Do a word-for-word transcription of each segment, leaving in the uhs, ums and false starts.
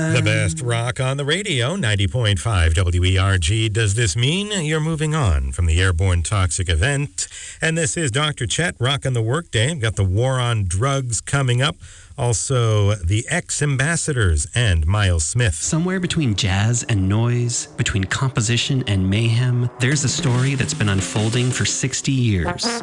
The best rock on the radio, ninety point five W E R G. Does this mean you're moving on from the airborne toxic event? And this is Doctor Chet, rocking the workday. We've got the war on drugs coming up. Also, the X-Ambassadors and Miles Smith. Somewhere between jazz and noise, between composition and mayhem, there's a story that's been unfolding for sixty years.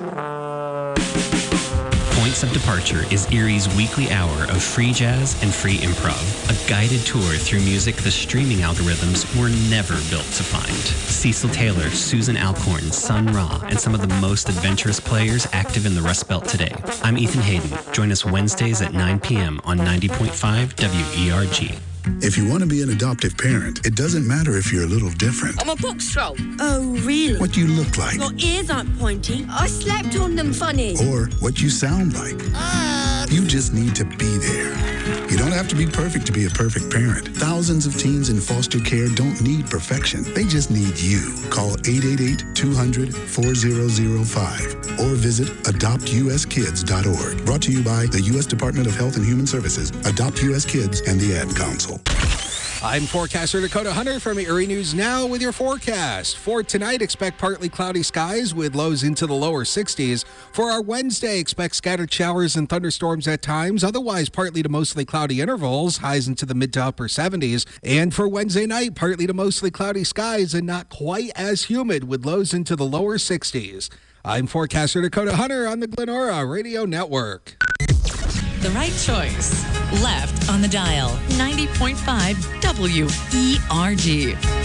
Points of Departure is Erie's weekly hour of free jazz and free improv. A guided tour through music the streaming algorithms were never built to find. Cecil Taylor, Susan Alcorn, Sun Ra, and some of the most adventurous players active in the Rust Belt today. I'm Ethan Hayden. Join us Wednesdays at nine p.m. on ninety point five W E R G. If you want to be an adoptive parent, it doesn't matter if you're a little different. I'm a book stroll. Oh, really? What you look like. Your ears aren't pointy. I slept on them funny. Or what you sound like. Uh... You just need to be there. You don't have to be perfect to be a perfect parent. Thousands of teens in foster care don't need perfection. They just need you. Call eight eight eight, two hundred, four zero zero five or visit adopt u s kids dot org. Brought to you by the U S Department of Health and Human Services, Adopt U S Kids, and the Ad Council. I'm forecaster Dakota Hunter from Erie News Now with your forecast. For tonight, expect partly cloudy skies with lows into the lower sixties. For our Wednesday, expect scattered showers and thunderstorms at times. Otherwise, partly to mostly cloudy intervals, highs into the mid to upper seventies. And for Wednesday night, partly to mostly cloudy skies and not quite as humid with lows into the lower sixties. I'm forecaster Dakota Hunter on the Glenora Radio Network. The right choice. Left on the dial. ninety point five W E R G.